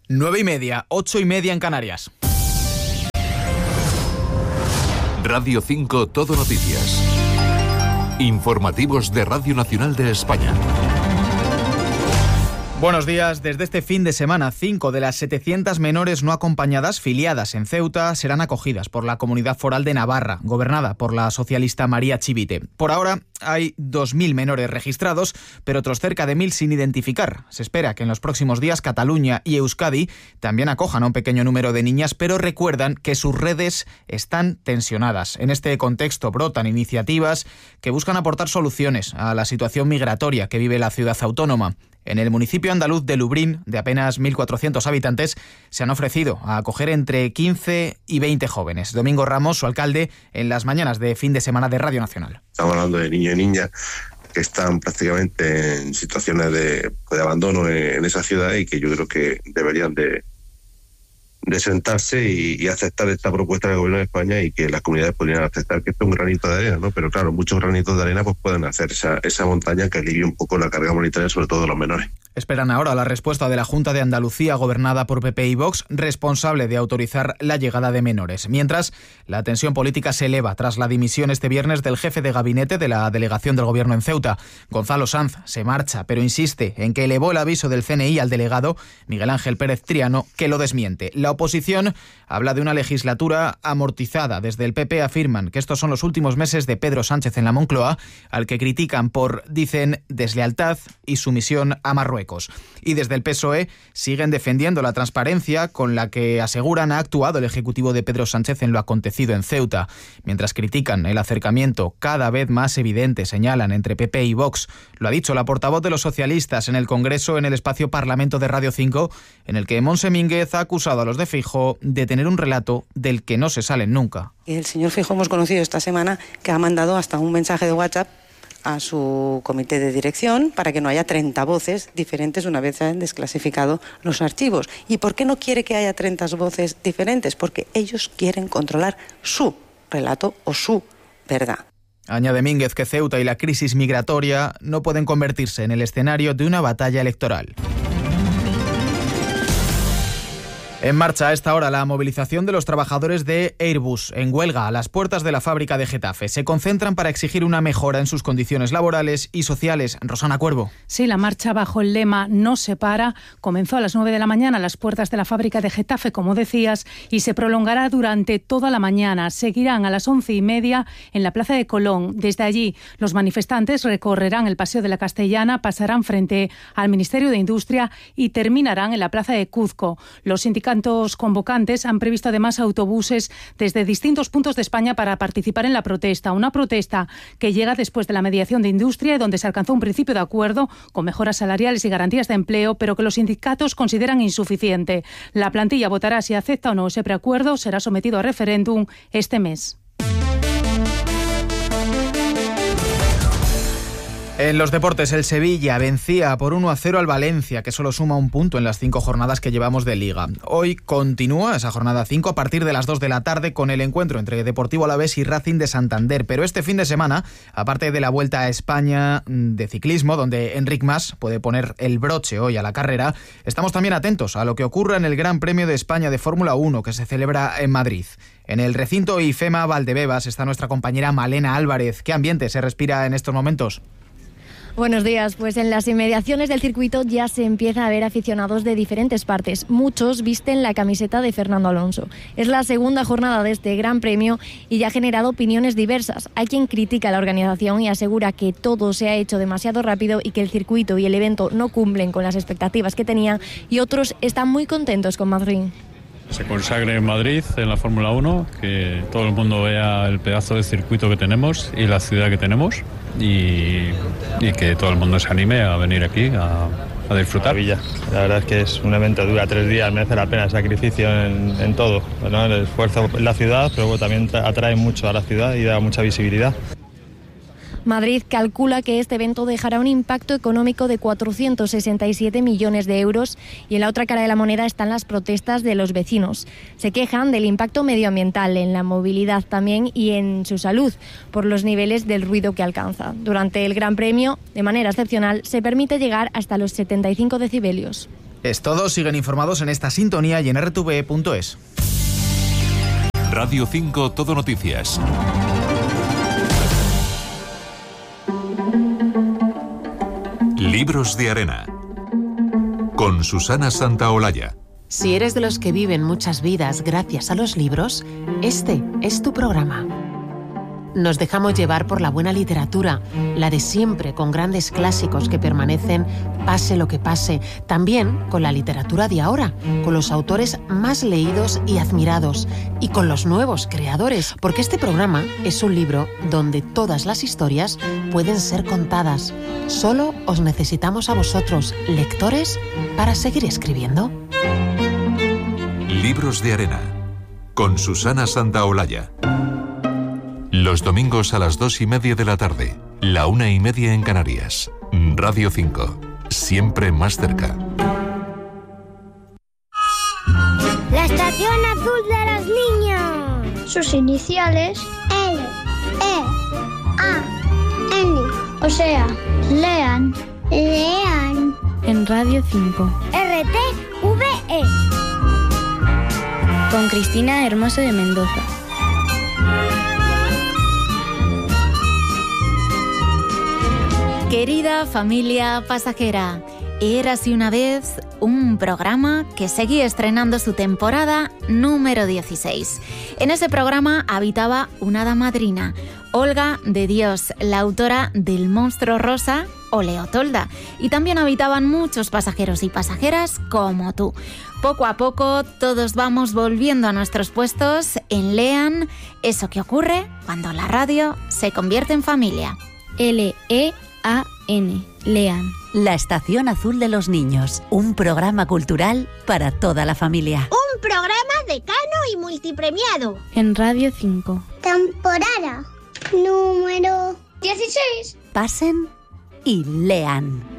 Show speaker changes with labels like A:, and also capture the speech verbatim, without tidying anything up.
A: Nueve y media, ocho y media en Canarias.
B: Radio cinco Todo Noticias. Informativos de Radio Nacional de España.
A: Buenos días. Desde este fin de semana, cinco de las setecientas menores no acompañadas filiadas en Ceuta serán acogidas por la Comunidad Foral de Navarra, gobernada por la socialista María Chivite. Por ahora hay dos mil menores registrados, pero otros cerca de mil sin identificar. Se espera que en los próximos días Cataluña y Euskadi también acojan a un pequeño número de niñas, pero recuerdan que sus redes están tensionadas. En este contexto brotan iniciativas que buscan aportar soluciones a la situación migratoria que vive la ciudad autónoma. En el municipio andaluz de Lubrión, de apenas mil cuatrocientos habitantes, se han ofrecido a acoger entre quince y veinte jóvenes. Domingo Ramos, su alcalde, en las mañanas de fin de semana de Radio Nacional.
C: Estamos hablando de niños y niñas que están prácticamente en situaciones de, de abandono en, en esa ciudad y que yo creo que deberían de, de sentarse y, y aceptar esta propuesta del Gobierno de España y que las comunidades podrían aceptar que esto es un granito de arena, ¿no? Pero claro, muchos granitos de arena pues pueden hacer esa, esa montaña que alivie un poco la carga monetaria, sobre todo de los menores.
A: Esperan ahora la respuesta de la Junta de Andalucía, gobernada por P P y Vox, responsable de autorizar la llegada de menores. Mientras, la tensión política se eleva tras la dimisión este viernes del jefe de gabinete de la delegación del Gobierno en Ceuta. Gonzalo Sanz se marcha, pero insiste en que elevó el aviso del C N I al delegado Miguel Ángel Pérez Triano, que lo desmiente. La oposición habla de una legislatura amortizada. Desde el P P afirman que estos son los últimos meses de Pedro Sánchez en la Moncloa, al que critican por, dicen, deslealtad y sumisión a Marruecos. Y desde el P S O E siguen defendiendo la transparencia con la que aseguran ha actuado el Ejecutivo de Pedro Sánchez en lo acontecido en Ceuta. Mientras critican el acercamiento cada vez más evidente, señalan, entre P P y Vox. Lo ha dicho la portavoz de los socialistas en el Congreso, en el espacio Parlamento de Radio cinco, en el que Montse Mínguez ha acusado a los de Feijóo de tener un relato del que no se salen nunca.
D: El señor Feijóo hemos conocido esta semana que ha mandado hasta un mensaje de WhatsApp a su comité de dirección para que no haya treinta voces diferentes una vez se han desclasificado los archivos. ¿Y por qué no quiere que haya treinta voces diferentes? Porque ellos quieren controlar su relato o su verdad.
A: Añade Mínguez que Ceuta y la crisis migratoria no pueden convertirse en el escenario de una batalla electoral. En marcha a esta hora la movilización de los trabajadores de Airbus en huelga a las puertas de la fábrica de Getafe. Se concentran para exigir una mejora en sus condiciones laborales y sociales. Rosana Cuervo.
E: Sí, la marcha bajo el lema No se para comenzó a las nueve de la mañana a las puertas de la fábrica de Getafe, como decías, y se prolongará durante toda la mañana. Seguirán a las once y media en la Plaza de Colón. Desde allí, los manifestantes recorrerán el Paseo de la Castellana, pasarán frente al Ministerio de Industria y terminarán en la Plaza de Cuzco. Los sindicatos convocantes han previsto además autobuses desde distintos puntos de España para participar en la protesta. Una protesta que llega después de la mediación de industria y donde se alcanzó un principio de acuerdo con mejoras salariales y garantías de empleo, pero que los sindicatos consideran insuficiente. La plantilla votará si acepta o no ese preacuerdo. Será sometido a referéndum este mes.
A: En los deportes, el Sevilla vencía por uno a cero al Valencia, que solo suma un punto en las cinco jornadas que llevamos de Liga. Hoy continúa esa jornada cinco a partir de las dos de la tarde con el encuentro entre Deportivo Alavés y Racing de Santander. Pero este fin de semana, aparte de la Vuelta a España de ciclismo, donde Enric Mas puede poner el broche hoy a la carrera, estamos también atentos a lo que ocurra en el Gran Premio de España de Fórmula uno, que se celebra en Madrid. En el recinto IFEMA Valdebebas está nuestra compañera Malena Álvarez. ¿Qué ambiente se respira en estos momentos?
F: Buenos días, pues en las inmediaciones del circuito ya se empieza a ver aficionados de diferentes partes. Muchos visten la camiseta de Fernando Alonso. Es la segunda jornada de este Gran Premio y ya ha generado opiniones diversas. Hay quien critica la organización y asegura que todo se ha hecho demasiado rápido y que el circuito y el evento no cumplen con las expectativas que tenían, y otros están muy contentos con Madrid.
G: Se consagre en Madrid, en la Fórmula uno, que todo el mundo vea el pedazo de circuito que tenemos y la ciudad que tenemos, y, y que todo el mundo se anime a venir aquí a, a disfrutar.
H: Maravilla. La verdad es que es un evento que dura tres días, merece la pena el sacrificio en, en todo, ¿no? El esfuerzo en la ciudad, pero también atrae mucho a la ciudad y da mucha visibilidad.
F: Madrid calcula que este evento dejará un impacto económico de cuatrocientos sesenta y siete millones de euros, y en la otra cara de la moneda están las protestas de los vecinos. Se quejan del impacto medioambiental, en la movilidad también y en su salud, por los niveles del ruido que alcanza. Durante el Gran Premio, de manera excepcional, se permite llegar hasta los setenta y cinco decibelios.
A: Es todo, siguen informados en esta sintonía y en erre te ve punto es.
B: Radio cinco Todo Noticias. Libros de arena. Con Susana Santaolalla.
I: Si eres de los que viven muchas vidas gracias a los libros, este es tu programa. Nos dejamos llevar por la buena literatura, la de siempre, con grandes clásicos que permanecen pase lo que pase. También con la literatura de ahora, con los autores más leídos y admirados, y con los nuevos creadores, porque este programa es un libro donde todas las historias pueden ser contadas. Solo os necesitamos a vosotros, lectores, para seguir escribiendo.
B: Libros de arena. Con Susana Santaolalla. Los domingos a las dos y media de la tarde, la una y media en Canarias. Radio cinco, siempre más cerca.
J: La Estación Azul de los Niños. Sus iniciales L, E, A, N. O sea, lean, lean.
F: En Radio cinco.
J: R T V E.
F: Con Cristina Hermoso de Mendoza.
K: Querida familia pasajera, érase una vez un programa que seguía estrenando su temporada número dieciséis. En ese programa habitaba una hada madrina, Olga de Dios, la autora del Monstruo Rosa o Leotolda, y también habitaban muchos pasajeros y pasajeras como tú. Poco a poco todos vamos volviendo a nuestros puestos en Lean, eso que ocurre cuando la radio se convierte en familia.
F: L E A N. Lean.
L: La Estación Azul de los Niños, un programa cultural para toda la familia.
J: Un programa decano y multipremiado.
F: En Radio cinco.
J: Temporada número dieciséis.
L: Pasen y lean.